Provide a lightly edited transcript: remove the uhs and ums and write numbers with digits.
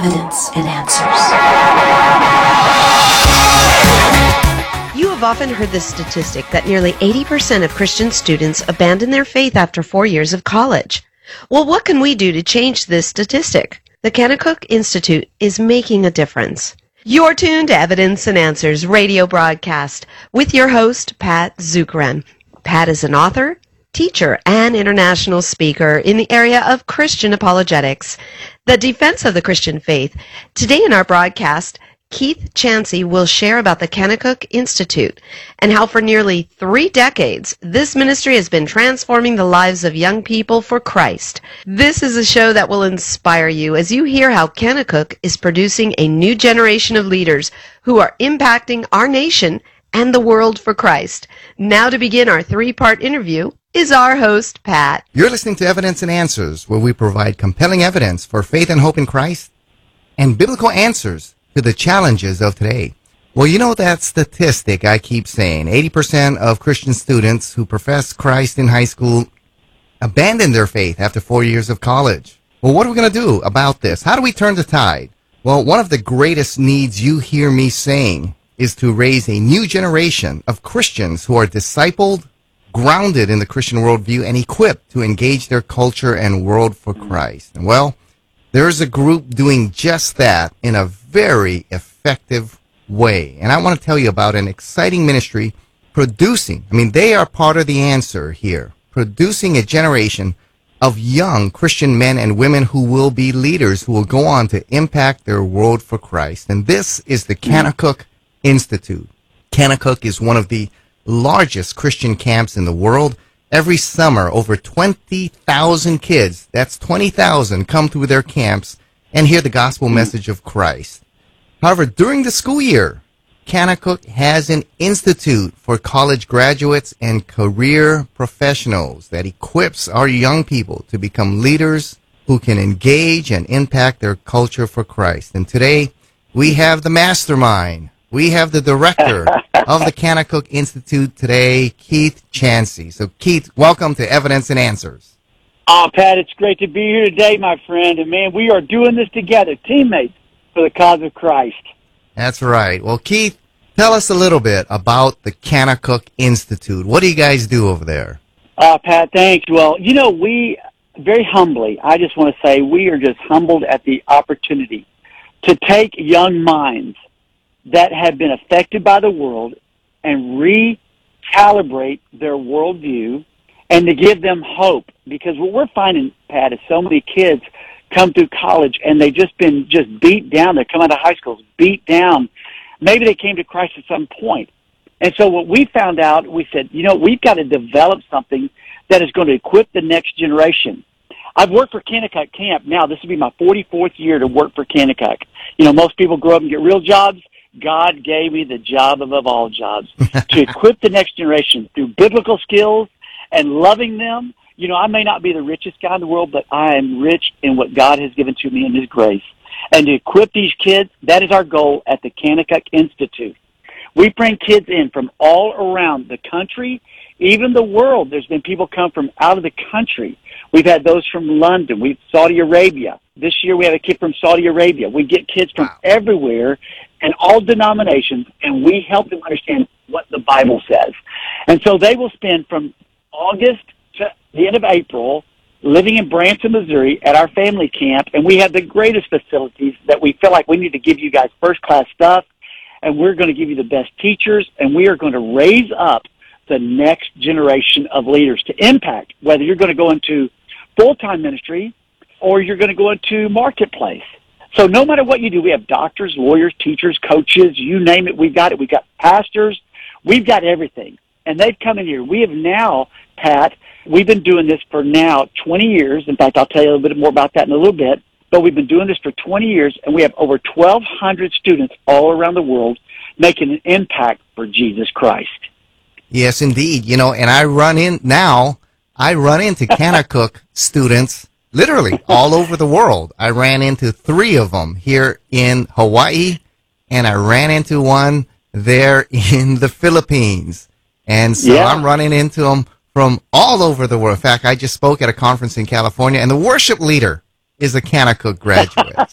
evidence and answers. You have often heard the statistic that nearly 80% of Christian students abandon their faith after 4 years of college. Well, what can we do to change this statistic? The Kanakuk Institute is making a difference. You're tuned to Evidence and Answers radio broadcast with your host, Pat Zukeran. Pat is an author, teacher, and international speaker in the area of Christian apologetics, the defense of the Christian faith. Today in our broadcast, Keith Chansey will share about the Kanakuk Institute and how for nearly 3 decades this ministry has been transforming the lives of young people for Christ. This is a show that will inspire you as you hear how Kanakuk is producing a new generation of leaders who are impacting our nation and the world for Christ. Now to begin our 3-part interview is our host, Pat. You're listening to Evidence and Answers, where we provide compelling evidence for faith and hope in Christ and biblical answers to the challenges of today. Well, you know that statistic I keep saying. 80% of Christian students who profess Christ in high school abandon their faith after 4 years of college. Well, what are we going to do about this? How do we turn the tide? Well, one of the greatest needs you hear me saying is to raise a new generation of Christians who are discipled, grounded in the Christian worldview, and equipped to engage their culture and world for Christ. And well, there's a group doing just that in a very effective way. And I want to tell you about an exciting ministry they are part of the answer here, producing a generation of young Christian men and women who will be leaders, who will go on to impact their world for Christ. And this is the Kanakuk Institute. Kanakuk is one of the largest Christian camps in the world. Every summer, over 20,000 kids, that's 20,000, come through their camps and hear the gospel message of Christ. However, during the school year, Kanakuk has an institute for college graduates and career professionals that equips our young people to become leaders who can engage and impact their culture for Christ. And today, we have the mastermind. We have the director of the Kanakuk Institute today, Keith Chansey. So, Keith, welcome to Evidence and Answers. Oh, Pat, it's great to be here today, my friend. And, man, we are doing this together, teammates for the cause of Christ. That's right. Well, Keith, tell us a little bit about the Kanakuk Institute. What do you guys do over there? Pat, thanks. Well, we, very humbly, I just want to say we are just humbled at the opportunity to take young minds that have been affected by the world and recalibrate their worldview and to give them hope. Because what we're finding, Pat, is so many kids come through college and they've just been beat down. They come out of high school beat down. Maybe they came to Christ at some point. And so what we found out, we said, we've got to develop something that is going to equip the next generation. I've worked for Kanakuk Camp. Now, this will be my 44th year to work for Kanakuk. Most people grow up and get real jobs. God gave me the job above all jobs to equip the next generation through biblical skills and loving them. I may not be the richest guy in the world, but I am rich in what God has given to me in His grace. And to equip these kids, that is our goal at the Kanakuk Institute. We bring kids in from all around the country, even the world. There's been people come from out of the country. We've had those from London, Saudi Arabia. This year we have a kid from Saudi Arabia. We get kids from everywhere and all denominations, and we help them understand what the Bible says. And so they will spend from August to the end of April living in Branson, Missouri at our family camp, and we have the greatest facilities that we feel like we need to give you guys first-class stuff, and we're going to give you the best teachers, and we are going to raise up the next generation of leaders to impact, whether you're going to go into full-time ministry or you're going to go into marketplace. So no matter what you do, we have doctors, lawyers, teachers, coaches, you name it, we've got it. We've got pastors. We've got everything. And they've come in here. We have now, Pat, we've been doing this for now 20 years. In fact, I'll tell you a little bit more about that in a little bit. But we've been doing this for 20 years, and we have over 1,200 students all around the world making an impact for Jesus Christ. Yes, indeed. And I run into Kanakuk students literally all over the world. I ran into 3 of them here in Hawaii, and I ran into one there in the Philippines. And so I'm running into them from all over the world. In fact, I just spoke at a conference in California, and the worship leader is a Kanakuk graduate.